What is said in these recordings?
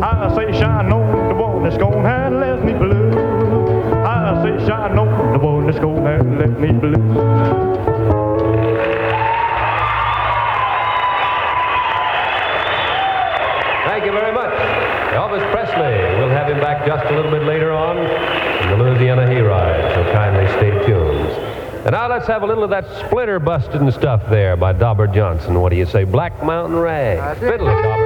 I say shine on the one that's gonna have left me blue. I say shine on the one that's gonna have left me blue. Thank you very much. Elvis Presley. We'll have him back just a little bit later on in the Louisiana Hayride, so kindly stay tuned. And now let's have a little of that splinter busting stuff there by Dauber Johnson. What do you say? Black Mountain Rag. Fiddle it, Dauber.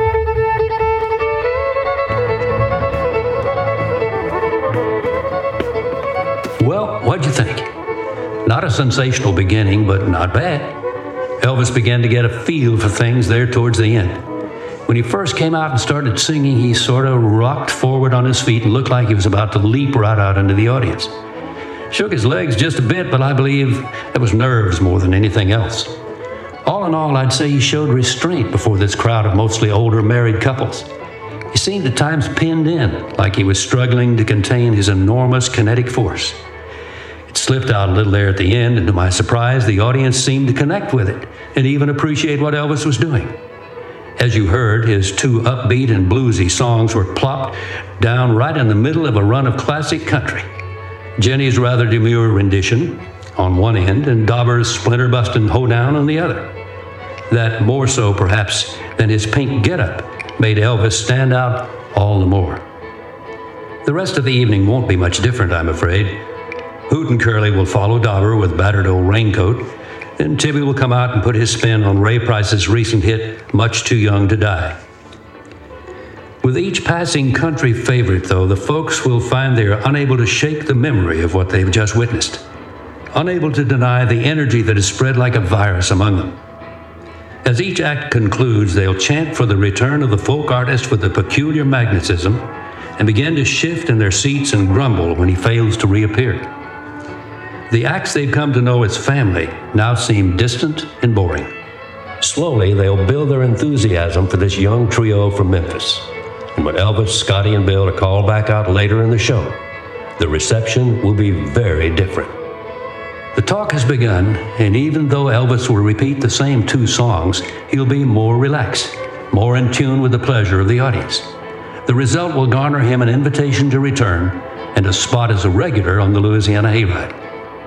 Well, what'd you think? Not a sensational beginning, but not bad. Elvis began to get a feel for things there towards the end. When he first came out and started singing, he sort of rocked forward on his feet and looked like he was about to leap right out into the audience. Shook his legs just a bit, but I believe it was nerves more than anything else. All in all, I'd say he showed restraint before this crowd of mostly older married couples. He seemed at times pinned in, like he was struggling to contain his enormous kinetic force. It slipped out a little there at the end, and to my surprise, the audience seemed to connect with it and even appreciate what Elvis was doing. As you heard, his two upbeat and bluesy songs were plopped down right in the middle of a run of classic country. Jenny's rather demure rendition on one end and Dauber's splinter-busting hoedown on the other. That more so, perhaps, than his pink getup made Elvis stand out all the more. The rest of the evening won't be much different, I'm afraid. Hoot and Curly will follow Dauber with battered old raincoat, and Tibby will come out and put his spin on Ray Price's recent hit, Much Too Young to Die. With each passing country favorite, though, the folks will find they are unable to shake the memory of what they've just witnessed, unable to deny the energy that is spread like a virus among them. As each act concludes, they'll chant for the return of the folk artist with a peculiar magnetism and begin to shift in their seats and grumble when he fails to reappear. The acts they've come to know as family now seem distant and boring. Slowly, they'll build their enthusiasm for this young trio from Memphis. And when Elvis, Scotty, and Bill are called back out later in the show, the reception will be very different. The talk has begun, and even though Elvis will repeat the same two songs, he'll be more relaxed, more in tune with the pleasure of the audience. The result will garner him an invitation to return and a spot as a regular on the Louisiana Hayride.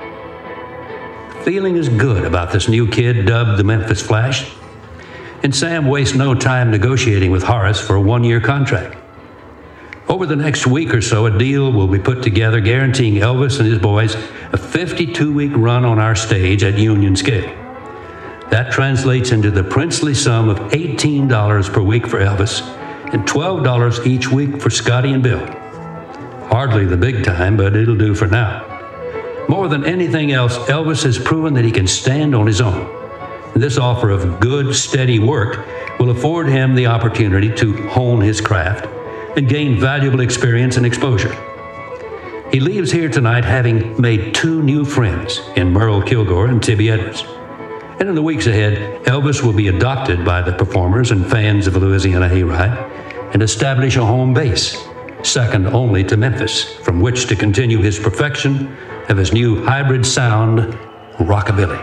Feeling is good about this new kid dubbed the Memphis Flash, and Sam wastes no time negotiating with Horace for a one-year contract. Over the next week or so, a deal will be put together guaranteeing Elvis and his boys a 52-week run on our stage at Union Scale. That translates into the princely sum of $18 per week for Elvis and $12 each week for Scotty and Bill. Hardly the big time, but it'll do for now. More than anything else, Elvis has proven that he can stand on his own. This offer of good, steady work will afford him the opportunity to hone his craft and gain valuable experience and exposure. He leaves here tonight having made two new friends in Merle Kilgore and Tibby Edwards. And in the weeks ahead, Elvis will be adopted by the performers and fans of the Louisiana Hayride and establish a home base, second only to Memphis, from which to continue his perfection of his new hybrid sound, rockabilly.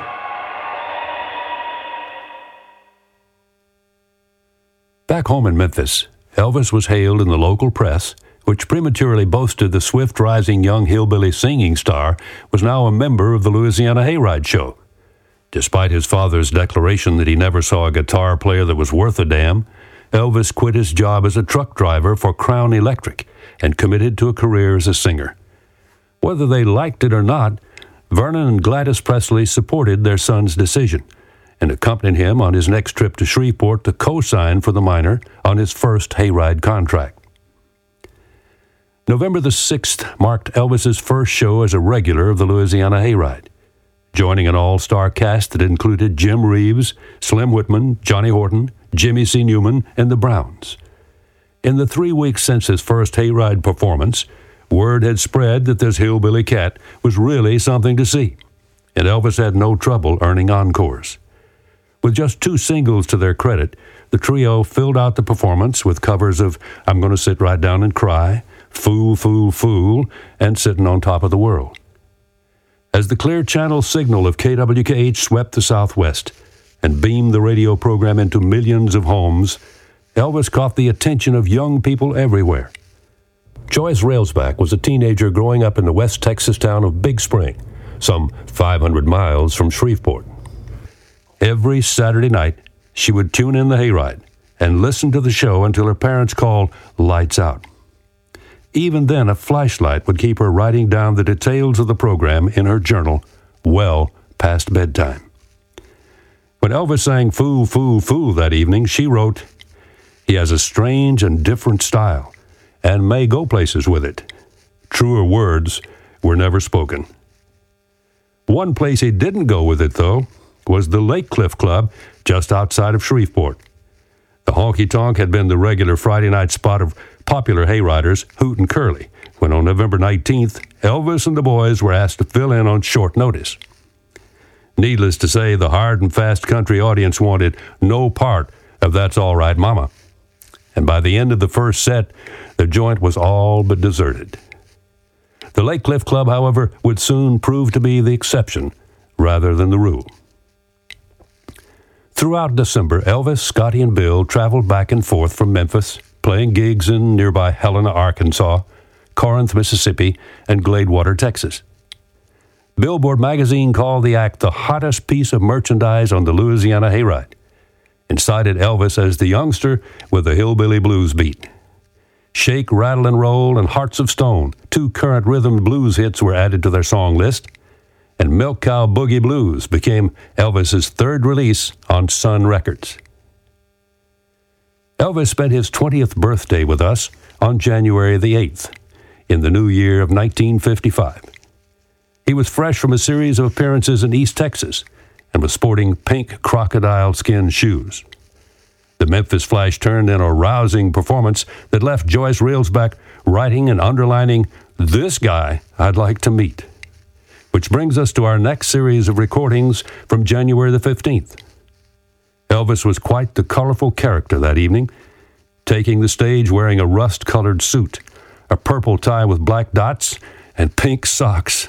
Back home in Memphis, Elvis was hailed in the local press, which prematurely boasted the swift-rising young hillbilly singing star was now a member of the Louisiana Hayride show. Despite his father's declaration that he never saw a guitar player that was worth a damn, Elvis quit his job as a truck driver for Crown Electric and committed to a career as a singer. Whether they liked it or not, Vernon and Gladys Presley supported their son's decision and accompanied him on his next trip to Shreveport to co-sign for the minor on his first Hayride contract. November the 6th marked Elvis's first show as a regular of the Louisiana Hayride, joining an all-star cast that included Jim Reeves, Slim Whitman, Johnny Horton, Jimmy C. Newman, and the Browns. In the 3 weeks since his first Hayride performance, word had spread that this hillbilly cat was really something to see, and Elvis had no trouble earning encores. With just 2 singles to their credit, the trio filled out the performance with covers of I'm Gonna Sit Right Down and Cry, Fool, Fool, Fool, and Sitting on Top of the World. As the clear channel signal of KWKH swept the Southwest and beamed the radio program into millions of homes, Elvis caught the attention of young people everywhere. Joyce Railsback was a teenager growing up in the West Texas town of Big Spring, some 500 miles from Shreveport. Every Saturday night, she would tune in the hayride and listen to the show until her parents called lights out. Even then, a flashlight would keep her writing down the details of the program in her journal well past bedtime. When Elvis sang Fool, Fool, Fool that evening, she wrote, "He has a strange and different style and may go places with it. Truer words were never spoken." One place he didn't go with it, though, was the Lake Cliff Club just outside of Shreveport. The Honky Tonk had been the regular Friday night spot of popular hayriders Hoot and Curly, when on November 19th, Elvis and the boys were asked to fill in on short notice. Needless to say, the hard and fast country audience wanted no part of That's All Right Mama. And by the end of the first set, the joint was all but deserted. The Lake Cliff Club, however, would soon prove to be the exception rather than the rule. Throughout December, Elvis, Scotty, and Bill traveled back and forth from Memphis, playing gigs in nearby Helena, Arkansas, Corinth, Mississippi, and Gladewater, Texas. Billboard magazine called the act the hottest piece of merchandise on the Louisiana Hayride, and cited Elvis as the youngster with the hillbilly blues beat. Shake, Rattle, and Roll and Hearts of Stone, two current rhythm blues hits, were added to their song list, and Milk Cow Boogie Blues became Elvis's third release on Sun Records. Elvis spent his 20th birthday with us on January the 8th, in the new year of 1955. He was fresh from a series of appearances in East Texas and was sporting pink crocodile skin shoes. The Memphis Flash turned in a rousing performance that left Joyce Railsback writing and underlining, "This guy I'd like to meet." Which brings us to our next series of recordings from January the 15th. Elvis was quite the colorful character that evening, taking the stage wearing a rust-colored suit, a purple tie with black dots, and pink socks.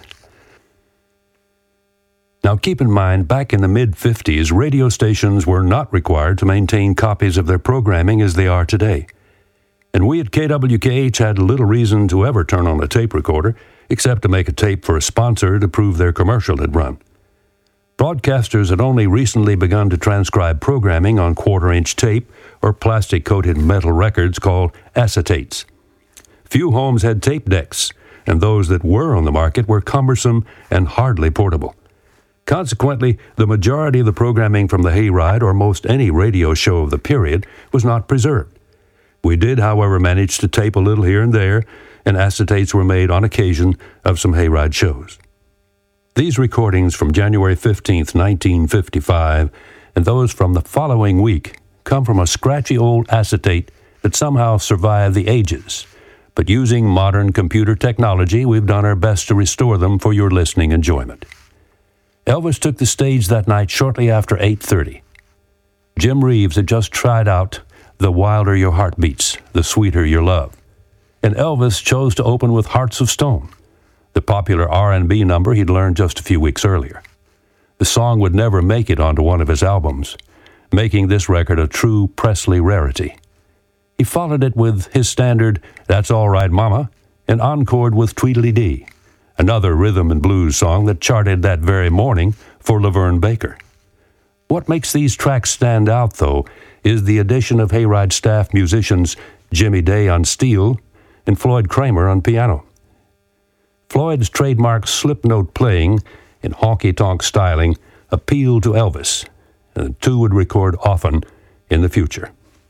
Now keep in mind, back in the mid-50s, radio stations were not required to maintain copies of their programming as they are today. And we at KWKH had little reason to ever turn on a tape recorder, except to make a tape for a sponsor to prove their commercial had run. Broadcasters had only recently begun to transcribe programming on quarter-inch tape or plastic-coated metal records called acetates. Few homes had tape decks, and those that were on the market were cumbersome and hardly portable. Consequently, the majority of the programming from the hayride or most any radio show of the period was not preserved. We did, however, manage to tape a little here and there, and acetates were made on occasion of some hayride shows. These recordings from January 15th, 1955, and those from the following week come from a scratchy old acetate that somehow survived the ages. But using modern computer technology, we've done our best to restore them for your listening enjoyment. Elvis took the stage that night shortly after 8:30. Jim Reeves had just tried out The Wilder Your Heart Beats, The Sweeter Your Love, and Elvis chose to open with Hearts of Stone, the popular R&B number he'd learned just a few weeks earlier. The song would never make it onto one of his albums, making this record a true Presley rarity. He followed it with his standard That's All Right Mama and encored with Tweedledee, another rhythm and blues song that charted that very morning for Laverne Baker. What makes these tracks stand out, though, is the addition of hayride staff musicians Jimmy Day on steel and Floyd Kramer on piano. Floyd's trademark slip note playing and honky-tonk styling appealed to Elvis, and the two would record often in the future.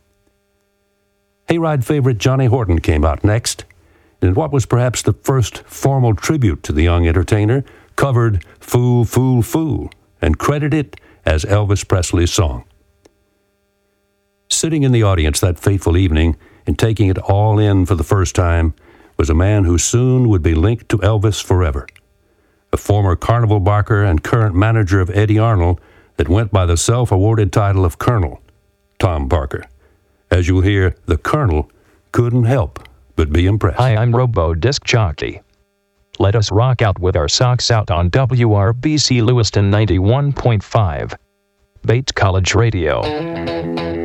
Hayride favorite Johnny Horton came out next, and what was perhaps the first formal tribute to the young entertainer, covered Fool, Fool, Fool, and credited it as Elvis Presley's song. Sitting in the audience that fateful evening and taking it all in for the first time was a man who soon would be linked to Elvis forever. A former carnival barker and current manager of Eddie Arnold that went by the self-awarded title of Colonel, Tom Parker. As you'll hear, the Colonel couldn't help but be impressed. Hi, I'm Robo Disc Jockey. Let us rock out with our socks out on WRBC Lewiston 91.5. Bates College Radio.